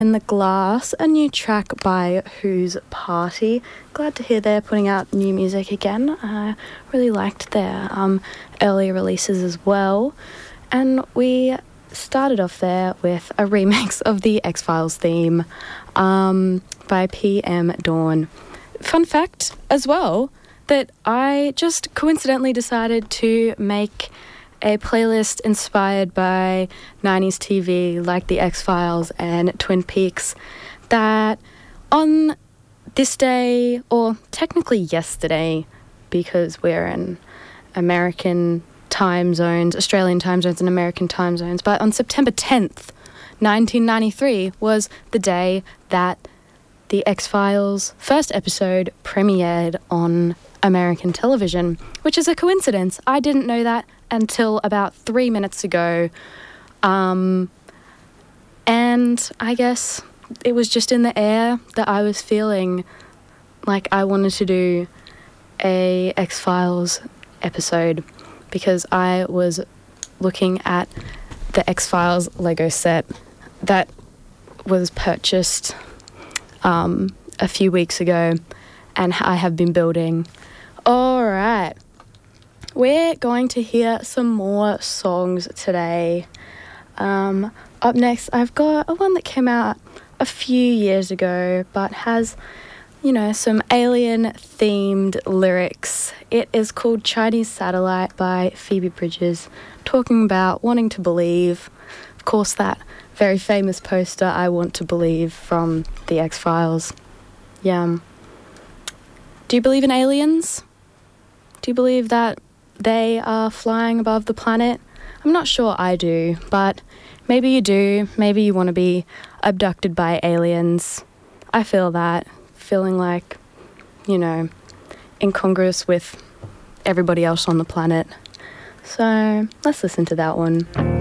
In the Glass, a new track by Who's Party. Glad to hear they're putting out new music again. I really liked their earlier releases as well. And we started off there with a remix of the X-Files theme by PM Dawn. Fun fact as well, that I just coincidentally decided to make a playlist inspired by 90s TV like The X-Files and Twin Peaks, that on this day, or technically yesterday, because we're in American time zones, Australian time zones and American time zones, but on September 10th, 1993 was the day that The X-Files first episode premiered on American television, which is a coincidence. I didn't know that until about 3 minutes ago. And I guess it was just in the air that I was feeling like I wanted to do a X-Files episode, because I was looking at the X-Files Lego set that was purchased a few weeks ago, and I have been building. All right. We're going to hear some more songs today. Up next, I've got a one that came out a few years ago, but has, some alien-themed lyrics. It is called Chinese Satellite by Phoebe Bridgers, talking about wanting to believe. Of course, that very famous poster, I Want to Believe, from The X-Files. Yeah. Do you believe in aliens? Do you believe that they are flying above the planet? I'm not sure I do, but maybe you do. Maybe you want to be abducted by aliens. I feel that. Feeling like, incongruous with everybody else on the planet. So let's listen to that one.